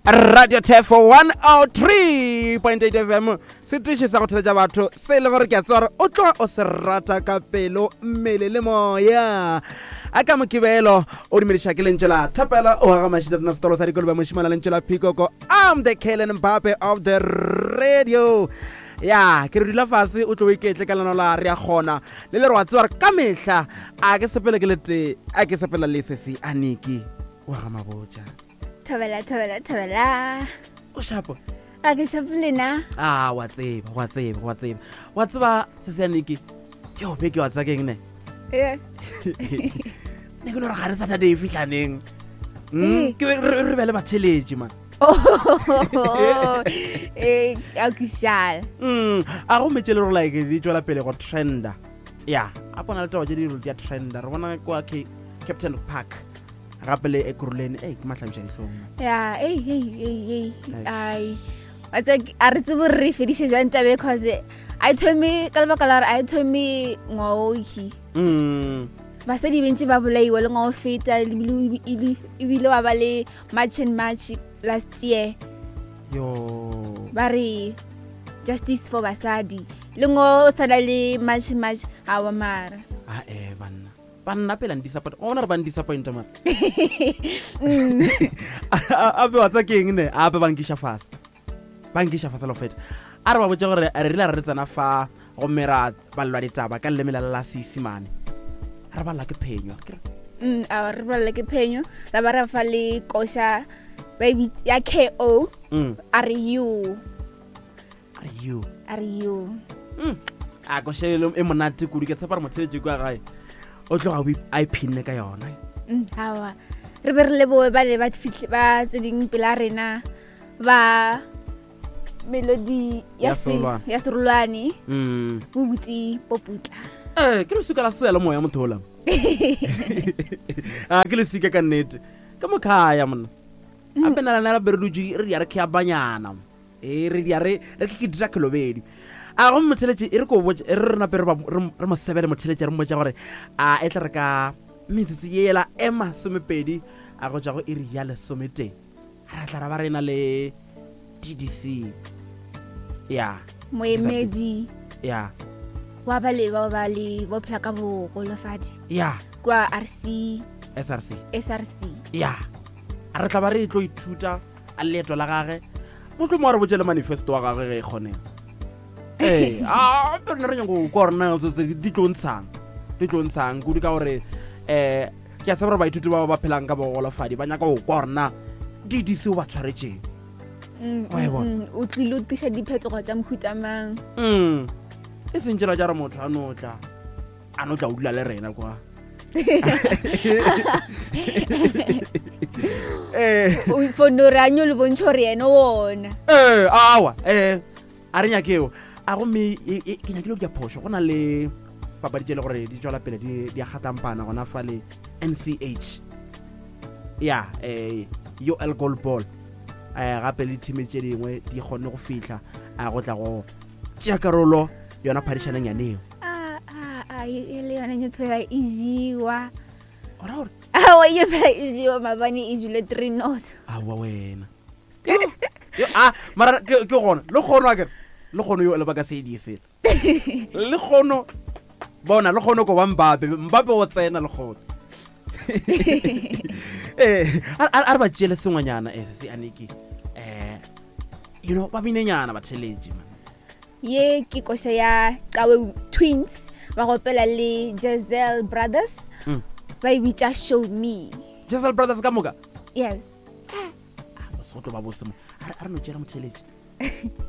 Radio Tefo 103.8 FM setiši sa go theletša batho se le gore ke a tswa gore o tloga o se rata ka pelo mmele le moya a ka mokibelo o dimediša ke lentše la thapela o gaga mašita tona setolo sa dikolo ba mošimana lentše la Pikoko. I'm the Kellen Mbappe of the radio. Ya ke re dula fase o tlo iketle ka lana la re a gona le le re wa tswa ka mehla a ke sepele ke lete a ke sepela le sesi Aniki wa ga mabotja. Thabela. O shapo A ke shapolena. wa tseba sesi Aniki yo be ke wa tsa keng ne Eh. ne ke no re ga re Saturday fihlaneng ke re bele batheletši man A ke shal. a go metse le re like di tswela pele go trenda ya a bona le taba tse di ya trenda re bona kwa Captain Park gape le ekuruleni ke matlhabisha dihlong Ya, ai. What's a re tsebo re fedishe jang taba because I told me ka lebaka la gore I told me ngohi. Basadi bentse ba bolaiwa le ngo feta ebile wa ba le match and match last year. yo Ba re justice for basadi. Le ngo sala le match awa mara. banna pela disappoint ona re ban disappoint man a be wa tsa keng ne a be bangisha fast lo feta a re ba botse gore re rile re tsena fa go mera balwa ditaba ka lemela la sisimane re ba la ke phenyo A re ba le ke phenyo la ba ra fa le kosha baby ya KO are you a go shele e monate kudu ke tsapa re motletse kwa gae o tloga a iphinne ka yona hawa re be re leboe ba le ba fihle ba tseding pela rena ba melody ya serulwane bobutsi poputla ke le suka la sela moya mothola ke le sika ka nnete ka mokhaya mona a pena la be re dutse re ya re ke abanyana re ya re ke dira kelobedi a go motheletše e re ko botse re rena pe re mo sebele motheletše re mmotša gore a e tla re ka metsetse yela ema somepedi a go tša go e re ya lesomete ra tla ra ba rena le DDC ya moemedi ya wa ba le bo phela ka bogolofadi ya kwa SRC ya a re tla ba re tlo ithuta a leeto la gage motho mo re botse le manifesto wa gage ge e kgonega pero ne re nyako ko rena di tlo ntshang kudu ka gore ke a tseba gore baithuti ba ba phelang ka bogolofadi ba nyaka go kwa rena DDC o ba tshwaretseng o tlile o tisa diphetogo tša mohutamang e sentšela ja re motho a notla o dula le rena kwa fonoranyo le bontšha gore yena wona awa a re nyakeo a gomme ke nyakile go ja phoso go na le papadi tše le gore di tswela pele di a gatampana gona fa le NCH ya UL Gold Ball gape le team tše dingwe di kgonne go fihla a go tla go tšea karolo yona phadišaneng yaneo le yona nyephela e jiwa ora gore awa nyephela e jiwa mabane e jule 3 notes awa wena mara ke gona le kgono akere le kgono yo le ba ka se di fela le kgono bona le kgono ko ba Mbappe o tsena le kgono a re ba tšele sengwanyana se Aniki ba binenyana ba theletše man ye ke kosha ya Qawe twins ba gopela le Giselle brothers ba ibitša show me Giselle brothers ka moka yes ba sotho ba bose mo a re no tšera motheletše